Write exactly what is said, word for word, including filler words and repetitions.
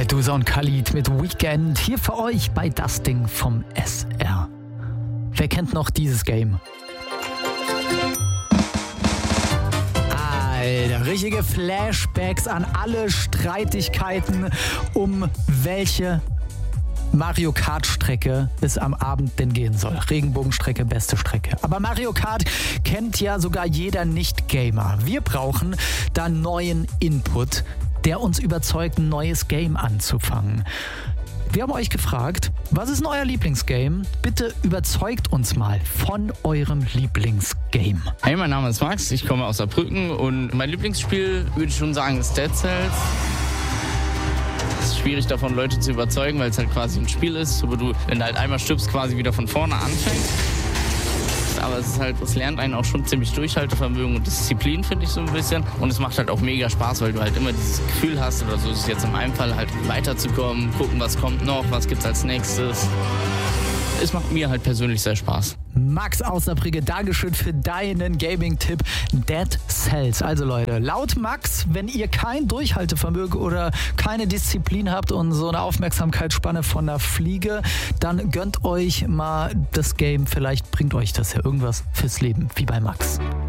Medusa und Khalid mit Weekend hier für euch bei Das Ding vom S R. Wer kennt noch dieses Game? Alter, richtige Flashbacks an alle Streitigkeiten, um welche Mario Kart Strecke es am Abend denn gehen soll. Regenbogenstrecke, beste Strecke. Aber Mario Kart kennt ja sogar jeder Nicht-Gamer. Wir brauchen da neuen Input, der uns überzeugt, ein neues Game anzufangen. Wir haben euch gefragt, was ist denn euer Lieblingsgame? Bitte überzeugt uns mal von eurem Lieblingsgame. Hey, mein Name ist Max, ich komme aus Saarbrücken und mein Lieblingsspiel, würde ich schon sagen, ist Dead Cells. Es ist schwierig davon, Leute zu überzeugen, weil es halt quasi ein Spiel ist, wo du, wenn du halt einmal stirbst, quasi wieder von vorne anfängst. Aber es ist halt, es lernt einen auch schon ziemlich Durchhaltevermögen und Disziplin, finde ich so ein bisschen. Und es macht halt auch mega Spaß, weil du halt immer dieses Gefühl hast, oder so ist es jetzt in meinem Fall, halt weiterzukommen, gucken, was kommt noch, was gibt's als nächstes. Es macht mir halt persönlich sehr Spaß. Max aus Saarbrücken, Dankeschön für deinen Gaming-Tipp Dead Cells. Also Leute, laut Max, wenn ihr kein Durchhaltevermögen oder keine Disziplin habt und so eine Aufmerksamkeitsspanne von einer Fliege, dann gönnt euch mal das Game. Vielleicht bringt euch das ja irgendwas fürs Leben, wie bei Max.